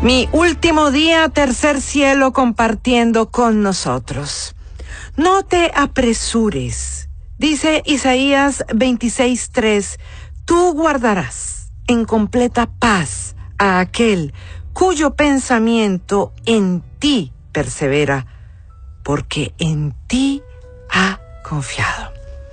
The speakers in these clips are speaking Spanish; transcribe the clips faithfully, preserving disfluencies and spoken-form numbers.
Mi último día, tercer cielo compartiendo con nosotros. No te apresures, dice Isaías veintiséis tres, tú guardarás en completa paz a aquel cuyo pensamiento en ti persevera, porque en ti ha confiado.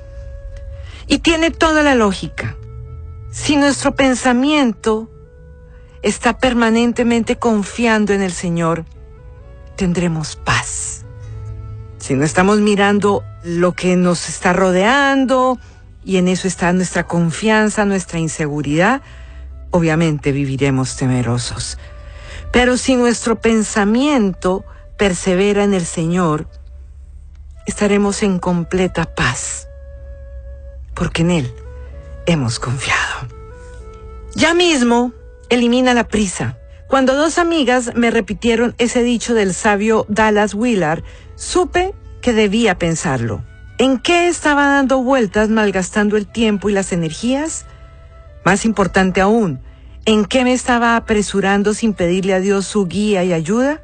Y tiene toda la lógica. Si nuestro pensamiento está permanentemente confiando en el Señor, tendremos paz. Si no estamos mirando lo que nos está rodeando y en eso está nuestra confianza, nuestra inseguridad, obviamente viviremos temerosos. Pero si nuestro pensamiento persevera en el Señor, estaremos en completa paz, porque en Él hemos confiado. Ya mismo, elimina la prisa. Cuando dos amigas me repitieron ese dicho del sabio Dallas Willard, supe que debía pensarlo. ¿En qué estaba dando vueltas malgastando el tiempo y las energías? Más importante aún, ¿en qué me estaba apresurando sin pedirle a Dios su guía y ayuda?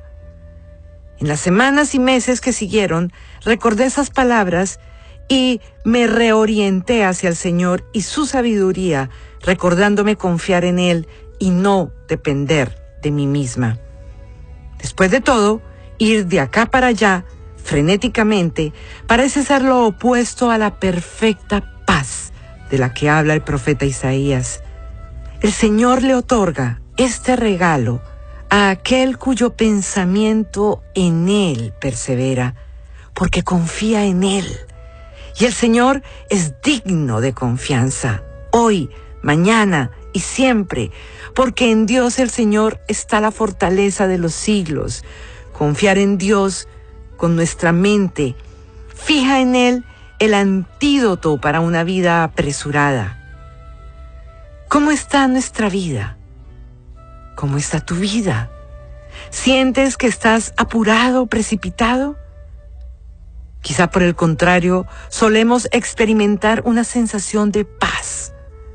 En las semanas y meses que siguieron, recordé esas palabras y me reorienté hacia el Señor y su sabiduría, recordándome confiar en Él y no depender de mí misma. Después de todo, ir de acá para allá, frenéticamente, parece ser lo opuesto a la perfecta paz de la que habla el profeta Isaías. El Señor le otorga este regalo a aquel cuyo pensamiento en Él persevera, porque confía en Él. Y el Señor es digno de confianza, hoy, mañana y siempre, porque en Dios el Señor está la fortaleza de los siglos. Confiar en Dios con nuestra mente fija en Él el antídoto para una vida apresurada. ¿Cómo está nuestra vida? ¿Cómo está tu vida? ¿Sientes que estás apurado, precipitado? Quizá por el contrario, solemos experimentar una sensación de paz.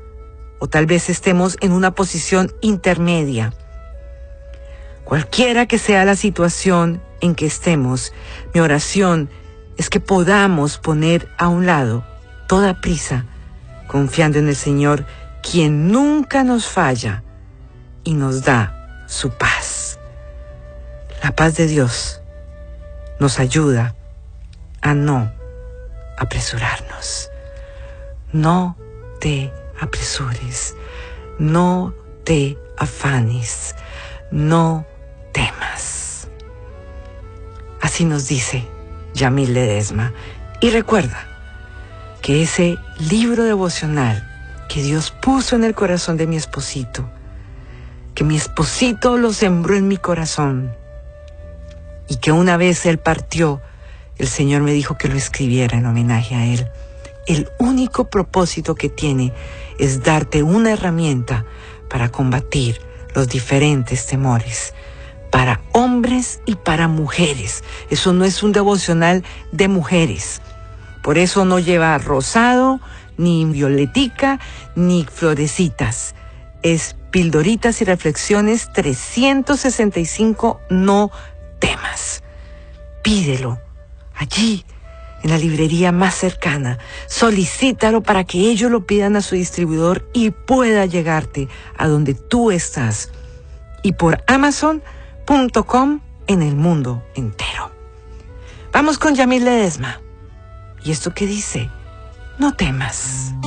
O tal vez estemos en una posición intermedia. Cualquiera que sea la situación en que estemos, mi oración es que podamos poner a un lado toda prisa, confiando en el Señor, quien nunca nos falla y nos da su paz. La paz de Dios nos ayuda a no apresurarnos. No te apresures, no te afanes, no temas. Así nos dice Yamil Ledesma. Y recuerda que ese libro devocional que Dios puso en el corazón de mi esposito, que mi esposito lo sembró en mi corazón, y que una vez él partió, el Señor me dijo que lo escribiera en homenaje a él. El único propósito que tiene es darte una herramienta para combatir los diferentes temores, para hombres y para mujeres. Eso no es un devocional de mujeres. Por eso no lleva rosado, ni violetica, ni florecitas. Es pildoritas y reflexiones trescientos sesenta y cinco, no temas. Pídelo allí, en la librería más cercana. Solicítalo para que ellos lo pidan a su distribuidor y pueda llegarte a donde tú estás. Y por amazon punto com en el mundo entero. Vamos con Yamil Ledesma. ¿Y esto qué dice? No temas.